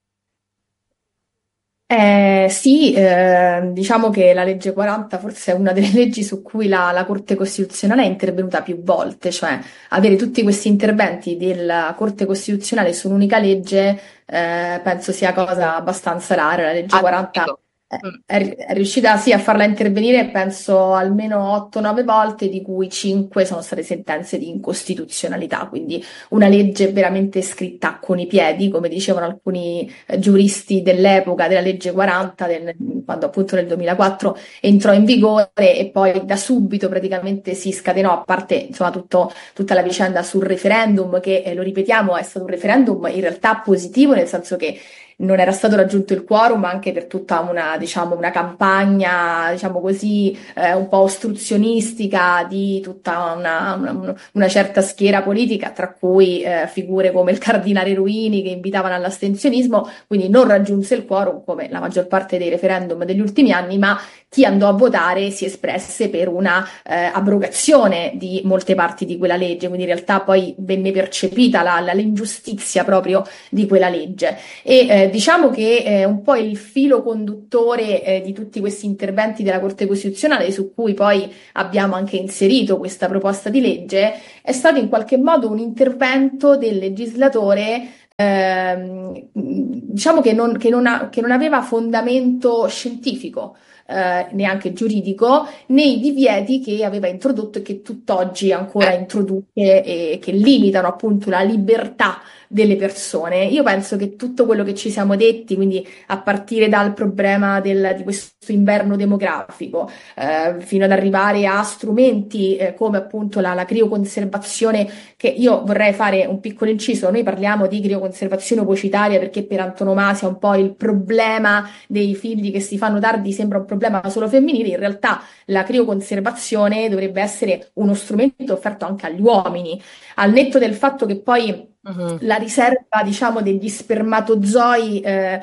Sì, diciamo che la legge 40 forse è una delle leggi su cui la Corte Costituzionale è intervenuta più volte, cioè avere tutti questi interventi della Corte Costituzionale su un'unica legge, penso sia cosa abbastanza rara. La legge 40 è riuscita sì a farla intervenire, penso almeno 8-9 volte, di cui 5 sono state sentenze di incostituzionalità, quindi una legge veramente scritta con i piedi, come dicevano alcuni giuristi dell'epoca della legge 40, quando appunto nel 2004 entrò in vigore, e poi da subito praticamente si scatenò, a parte insomma tutta la vicenda sul referendum, che lo ripetiamo è stato un referendum in realtà positivo, nel senso che non era stato raggiunto il quorum anche per tutta una campagna, diciamo così, un po' ostruzionistica di tutta una certa schiera politica, tra cui figure come il cardinale Ruini che invitavano all'astensionismo, quindi non raggiunse il quorum come la maggior parte dei referendum degli ultimi anni, ma chi andò a votare si espresse per una abrogazione di molte parti di quella legge, quindi in realtà poi venne percepita l'ingiustizia proprio di quella legge. E diciamo che un po' il filo conduttore di tutti questi interventi della Corte Costituzionale, su cui poi abbiamo anche inserito questa proposta di legge, è stato in qualche modo un intervento del legislatore diciamo che non aveva fondamento scientifico, neanche giuridico, nei divieti che aveva introdotto e che tutt'oggi ancora introduce e che limitano appunto la libertà delle persone. Io penso che tutto quello che ci siamo detti, quindi a partire dal problema di questo inverno demografico, fino ad arrivare a strumenti come appunto la crioconservazione, che io vorrei fare un piccolo inciso, noi parliamo di crioconservazione ovocitaria perché per antonomasia un po' il problema dei figli che si fanno tardi sembra un problema solo femminile, in realtà la crioconservazione dovrebbe essere uno strumento offerto anche agli uomini, al netto del fatto che poi la riserva, diciamo, degli spermatozoi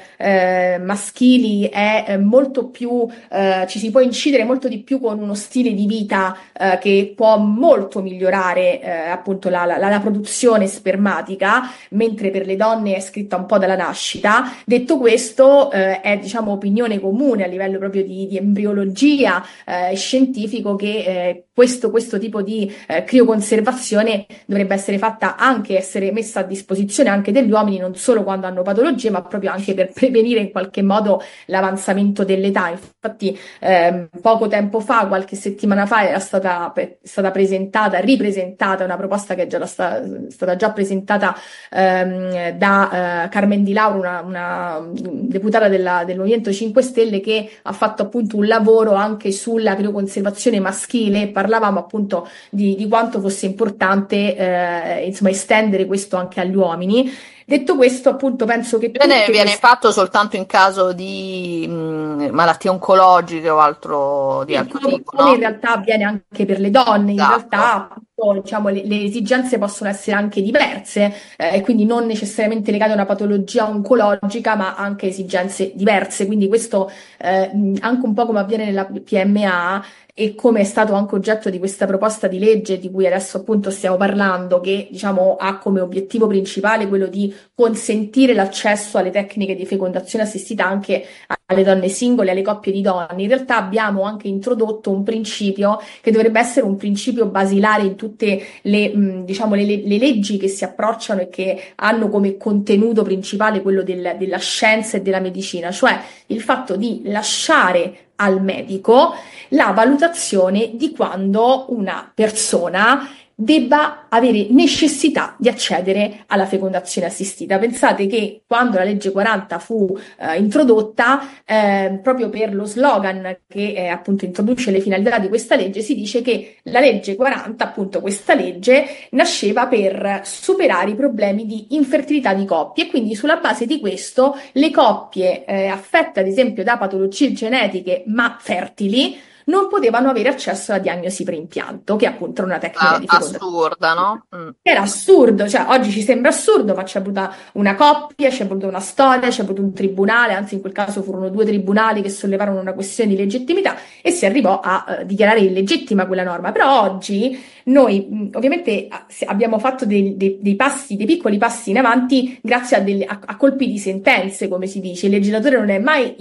maschili è molto più, ci si può incidere molto di più con uno stile di vita che può molto migliorare appunto la produzione spermatica, mentre per le donne è scritta un po' dalla nascita. Detto questo, è diciamo opinione comune a livello proprio di embriologia scientifico che questo tipo di crioconservazione dovrebbe essere fatta anche, essere messa a disposizione anche degli uomini, non solo quando hanno patologie, ma proprio anche per prevenire in qualche modo l'avanzamento dell'età. Infatti poco tempo fa, qualche settimana fa, era stata ripresentata una proposta che è già stata già presentata da Carmen Di Lauro, una deputata del Movimento 5 Stelle, che ha fatto appunto un lavoro anche sulla crioconservazione maschile. Parlavamo appunto di quanto fosse importante insomma estendere questo anche agli uomini. Detto questo, appunto, penso che viene fatto soltanto in caso di malattie oncologiche o altro di altro tipo, no? In realtà avviene anche per le donne, esatto. In realtà appunto, diciamo, le esigenze possono essere anche diverse e quindi non necessariamente legate a una patologia oncologica, ma anche esigenze diverse. Quindi questo anche un po' come avviene nella PMA e come è stato anche oggetto di questa proposta di legge di cui adesso appunto stiamo parlando, che diciamo ha come obiettivo principale quello di consentire l'accesso alle tecniche di fecondazione assistita anche alle donne singole, alle coppie di donne. In realtà abbiamo anche introdotto un principio che dovrebbe essere un principio basilare in tutte le leggi che si approcciano e che hanno come contenuto principale quello della scienza e della medicina, cioè il fatto di lasciare al medico la valutazione di quando una persona debba avere necessità di accedere alla fecondazione assistita. Pensate che quando la legge 40 fu introdotta, proprio per lo slogan che appunto introduce le finalità di questa legge, si dice che la legge 40, appunto questa legge, nasceva per superare i problemi di infertilità di coppie, e quindi sulla base di questo le coppie affette ad esempio da patologie genetiche ma fertili non potevano avere accesso alla diagnosi preimpianto, che appunto era una tecnica di fecondazione. Assurda, no? Era assurdo, cioè oggi ci sembra assurdo, ma c'è voluta una coppia, c'è voluta una storia, c'è voluto un tribunale, anzi in quel caso furono 2 tribunali che sollevarono una questione di legittimità e si arrivò a dichiarare illegittima quella norma. Però oggi noi ovviamente abbiamo fatto dei piccoli passi in avanti grazie a colpi di sentenze, come si dice. Il legislatore non è mai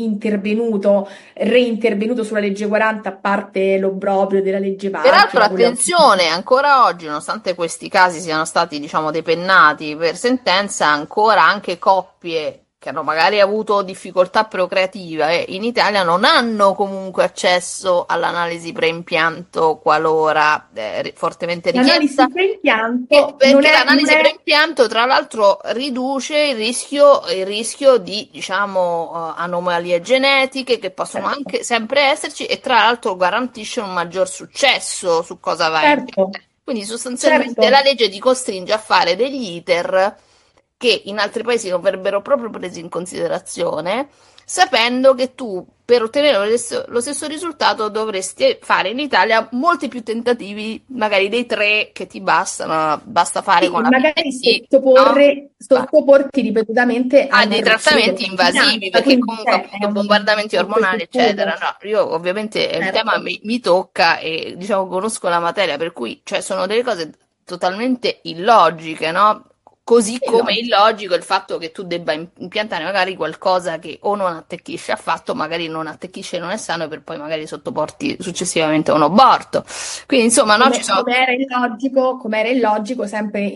reintervenuto sulla legge 40, a parte l'obbrobrio della legge Vacchi. Peraltro attenzione, ancora oggi, nonostante questi casi siano stati diciamo depennati per sentenza, ancora anche coppie che hanno magari avuto difficoltà procreative in Italia non hanno comunque accesso all'analisi preimpianto qualora fortemente richiesta. L'analisi preimpianto perché l'analisi preimpianto tra l'altro riduce il rischio di diciamo anomalie genetiche che possono anche sempre esserci, e tra l'altro garantisce un maggior successo su cosa va in mente. Quindi sostanzialmente la legge ti costringe a fare degli iter che in altri paesi non verrebbero proprio presi in considerazione, sapendo che tu per ottenere lo stesso risultato dovresti fare in Italia molti più tentativi, magari dei 3 che ti basta fare Sì, con la magari PPT, sottoporti ripetutamente a dei trattamenti invasivi, perché comunque appunto bombardamenti ormonali, eccetera. No, io ovviamente il tema mi tocca e diciamo conosco la materia, per cui cioè, sono delle cose totalmente illogiche, no? Così come illogico il fatto che tu debba impiantare magari qualcosa che o non attecchisce affatto, magari non attecchisce e non è sano, per poi magari sottoporti successivamente a un aborto. Quindi insomma, no, ci sono... Come era illogico, sempre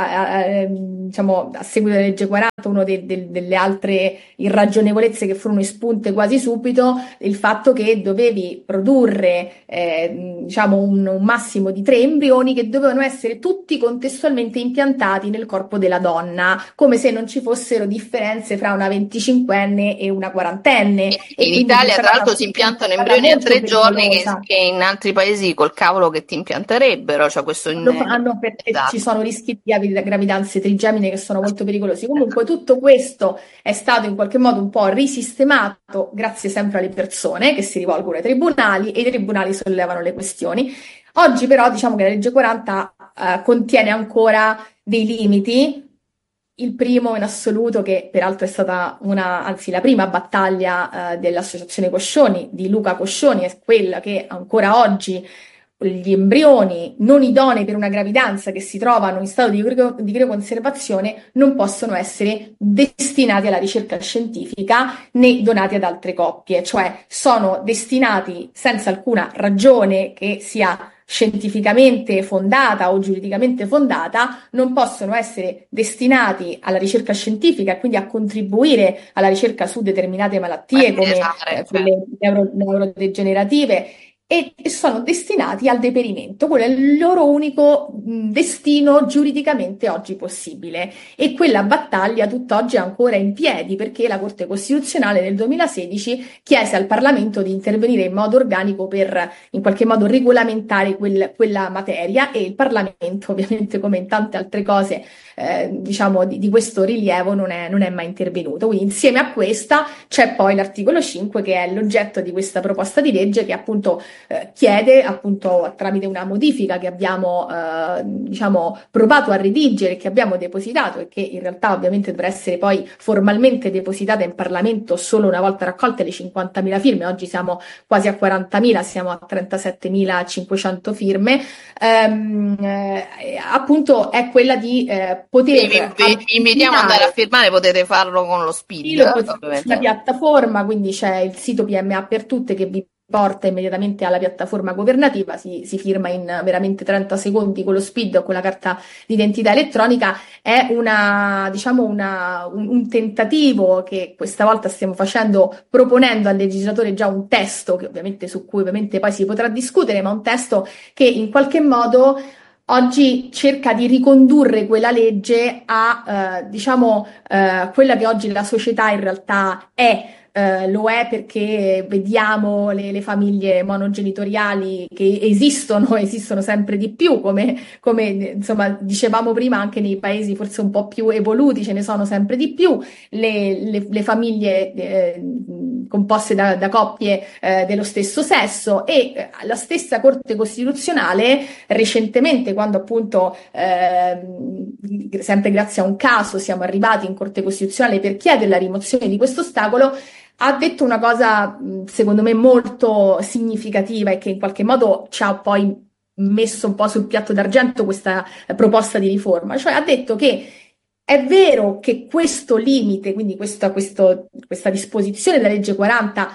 diciamo, a seguito della legge 40, una delle altre irragionevolezze che furono espunte quasi subito, il fatto che dovevi produrre diciamo un massimo di 3 embrioni che dovevano essere tutti contestualmente impiantati nel corpo della donna, come se non ci fossero differenze fra una 25enne e una 40enne. In Italia, tra l'altro, si impiantano embrioni a 3 giorni che in altri paesi col cavolo che ti impianterebbero. Cioè questo lo fanno perché ci sono rischi di gravidanze trigemine che sono molto pericolosi. Comunque tutto questo è stato in qualche modo un po' risistemato grazie sempre alle persone che si rivolgono ai tribunali e i tribunali sollevano le questioni. Oggi però diciamo che la legge 40 contiene ancora dei limiti. Il primo in assoluto, che peraltro è stata la prima battaglia dell'Associazione Coscioni, di Luca Coscioni, è quella che ancora oggi gli embrioni non idonei per una gravidanza che si trovano in stato di crioconservazione non possono essere destinati alla ricerca scientifica né donati ad altre coppie, cioè sono destinati senza alcuna ragione che sia scientificamente fondata o giuridicamente fondata, non possono essere destinati alla ricerca scientifica e quindi a contribuire alla ricerca su determinate malattie come quelle neurodegenerative, e sono destinati al deperimento. Quello è il loro unico destino giuridicamente oggi possibile, e quella battaglia tutt'oggi è ancora in piedi perché la Corte Costituzionale nel 2016 chiese al Parlamento di intervenire in modo organico per in qualche modo regolamentare quella materia, e il Parlamento, ovviamente come in tante altre cose diciamo di questo rilievo, non è mai intervenuto. Quindi insieme a questa c'è poi l'articolo 5, che è l'oggetto di questa proposta di legge, che appunto chiede, appunto tramite una modifica che abbiamo diciamo provato a redigere, che abbiamo depositato e che in realtà ovviamente dovrà essere poi formalmente depositata in Parlamento solo una volta raccolte le 50.000 firme. Oggi siamo quasi a 40.000, siamo a 37.500 firme, appunto è quella di poter vi invitiamo ad andare a firmare, potete farlo con lo SPID sulla piattaforma, quindi c'è il sito PMA per tutte che vi porta immediatamente alla piattaforma governativa, si firma in veramente 30 secondi con lo SPID o con la carta d'identità elettronica. È un tentativo che questa volta stiamo facendo, proponendo al legislatore già un testo su cui ovviamente poi si potrà discutere, ma un testo che in qualche modo oggi cerca di ricondurre quella legge a quella che oggi la società in realtà è. Lo è perché vediamo le famiglie monogenitoriali che esistono sempre di più, come insomma dicevamo prima, anche nei paesi forse un po' più evoluti ce ne sono sempre di più, le famiglie composte da coppie dello stesso sesso, e la stessa Corte Costituzionale recentemente, quando appunto sempre grazie a un caso siamo arrivati in Corte Costituzionale per chiedere la rimozione di questo ostacolo, ha detto una cosa secondo me molto significativa e che in qualche modo ci ha poi messo un po' sul piatto d'argento questa proposta di riforma. Cioè ha detto che è vero che questo limite, quindi questa disposizione della legge 40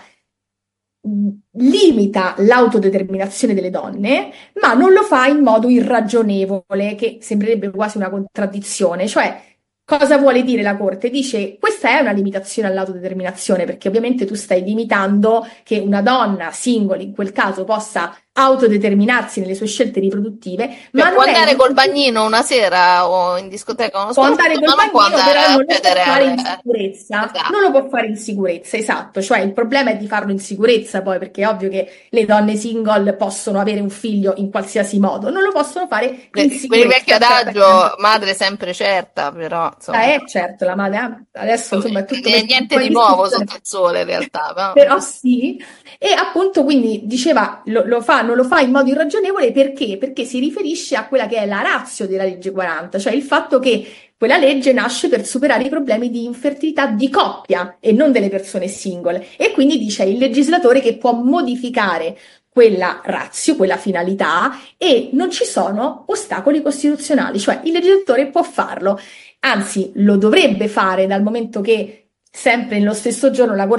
limita l'autodeterminazione delle donne, ma non lo fa in modo irragionevole, che sembrerebbe quasi una contraddizione. Cioè, cosa vuole dire la Corte? Dice: questa è una limitazione all'autodeterminazione, perché ovviamente tu stai limitando che una donna singola in quel caso possa autodeterminarsi nelle sue scelte riproduttive, ma può non è andare col bagnino una sera o in discoteca uno può andare col bagnino, però non lo può fare in Esatto. sicurezza. Non lo può fare in sicurezza, esatto. Cioè il problema è di farlo in sicurezza, poi, perché è ovvio che le donne single possono avere un figlio in qualsiasi modo, non lo possono fare in sicurezza. Per il vecchio adagio, madre sempre certa, però insomma. Certo, la madre adesso insomma è tutto niente di nuovo sotto il sole in realtà, però sì. E appunto quindi diceva non lo fa in modo irragionevole perché si riferisce a quella che è la ratio della legge 40, cioè il fatto che quella legge nasce per superare i problemi di infertilità di coppia e non delle persone single, e quindi dice il legislatore che può modificare quella ratio, quella finalità, e non ci sono ostacoli costituzionali, cioè il legislatore può farlo, anzi lo dovrebbe fare, dal momento che sempre nello stesso giorno la